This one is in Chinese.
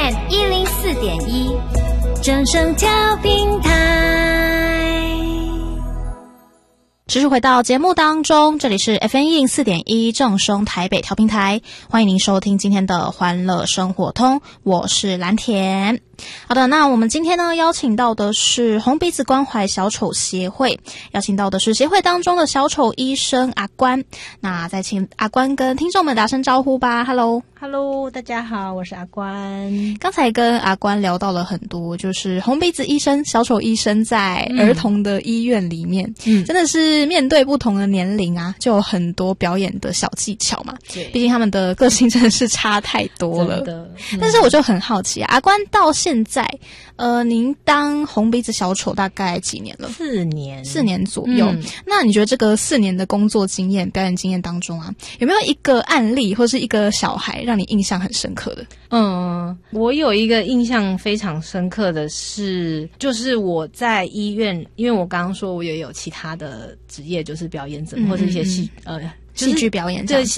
FM 104.1，正声调平台。 持续回到节目当中，这里是 FM 104.1正声台北调频台，欢迎您收听今天的欢乐生活通，我是蓝田。好的，那我们今天呢邀请到的是红鼻子关怀小丑协会，邀请到的是协会当中的小丑医生阿关。那再请阿关跟听众们打声招呼吧。 Hello， 大家好，我是阿关。 刚才跟阿关聊到了很多，就是红鼻子医生、小丑医生在儿童的医院里面，真的是面对不同的年龄啊，就有很多表演的小技巧嘛。对，毕竟他们的个性真的是差太多了。真的。但是我就很好奇啊，阿关到现在，您当红鼻子小丑大概几年了？4年左右。那你觉得这个4年的工作经验、表演经验当中啊，有没有一个案例或是一个小孩让你印象很深刻的？ 我有一个印象非常深刻的是，就是我在医院，因为我刚刚说我也有其他的职业，就是表演者或者一些戏剧表演这样子。